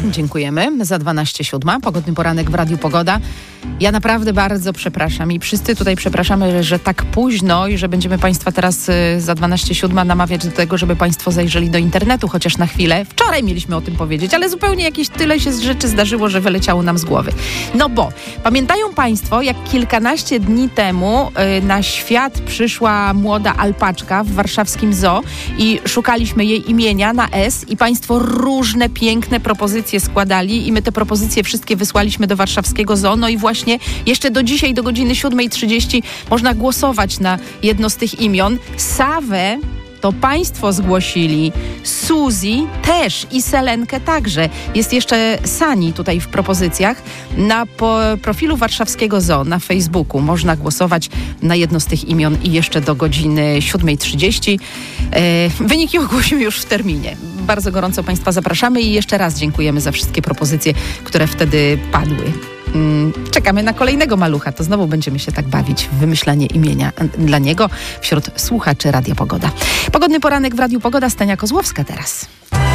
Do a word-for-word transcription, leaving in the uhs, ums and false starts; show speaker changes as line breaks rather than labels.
Dziękujemy. Za dwanaście siódma. Pogodny poranek w Radiu Pogoda. Ja naprawdę bardzo przepraszam i wszyscy tutaj przepraszamy, że tak późno i że będziemy Państwa teraz za dwanaście siódma namawiać do tego, żeby Państwo zajrzeli do internetu chociaż na chwilę. Wczoraj mieliśmy o tym powiedzieć, ale zupełnie jakieś tyle się z rzeczy zdarzyło, że wyleciało nam z głowy. No bo pamiętają Państwo, jak kilkanaście dni temu y, na świat przyszła młoda alpaczka w warszawskim zoo i szukaliśmy jej imienia na S i Państwo różne piękne propozycje składali i my te propozycje wszystkie wysłaliśmy do warszawskiego zoo. No i właśnie jeszcze do dzisiaj, do godziny siódma trzydzieści można głosować na jedno z tych imion. Sawę to Państwo zgłosili, Suzy też i Selenkę także. Jest jeszcze Sani tutaj w propozycjach. Na po profilu warszawskiego zoo na Facebooku można głosować na jedno z tych imion i jeszcze do godziny siódma trzydzieści. E, wyniki ogłosimy już w terminie. Bardzo gorąco Państwa zapraszamy i jeszcze raz dziękujemy za wszystkie propozycje, które wtedy padły. Czekamy na kolejnego malucha, to znowu będziemy się tak bawić w wymyślanie imienia dla niego wśród słuchaczy Radia Pogoda. Pogodny poranek w Radiu Pogoda, Stania Kozłowska teraz.